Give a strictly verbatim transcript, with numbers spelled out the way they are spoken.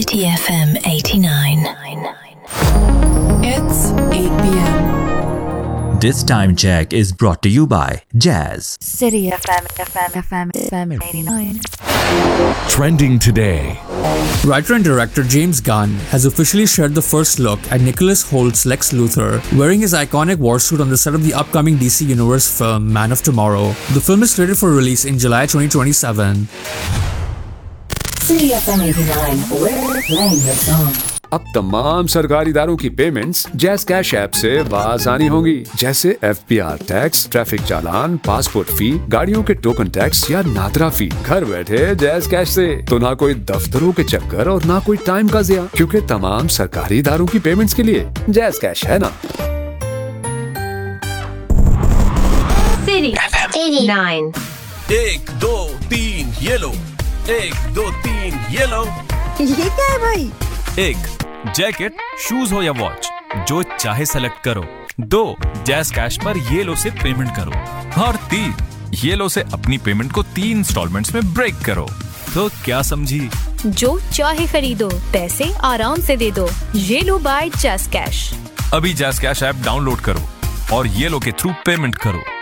T F M eighty-nine. It's eight p.m. This time check is brought to you by Jazz. City F M, F M, F M, F M eighty-nine. Trending today. Writer and director James Gunn has officially shared the first look at Nicholas Holt's Lex Luthor wearing his iconic war suit on the set of the upcoming D C Universe film Man of Tomorrow. The film is slated for release in July twenty twenty-seven. City F M eighty-nine. We're playing your song. अब तमाम सरकारी इदारों की payments jazz cash app से आसानी होंगी, जैसे F P R tax, traffic चालान, passport फी, गाड़ियों के टोकन टैक्स या नादरा फी। घर बैठे जैज़ कैश से तो ना कोई दफ्तरों के चक्कर और ना कोई टाइम का ज़िया, क्योंकि तमाम सरकारी इदारों की पेमेंट्स के लिए जैज़ कैश है ना। City eighty-nine. एक दो तीन ये लो, एक दो तीन ये लो। ये क्या है भाई? एक जैकेट, शूज हो या वॉच, जो चाहे सेलेक्ट करो। दो जैज़ कैश पर ये लो से पेमेंट करो। और तीन ये लो से अपनी पेमेंट को तीन इंस्टॉलमेंट्स में ब्रेक करो। तो क्या समझी? जो चाहे खरीदो, पैसे आराम से दे दो। ये लो बाय जैज़ कैश। अभी जैज़ कैश ऐप डाउनलोड करो और ये लो के थ्रू पेमेंट करो।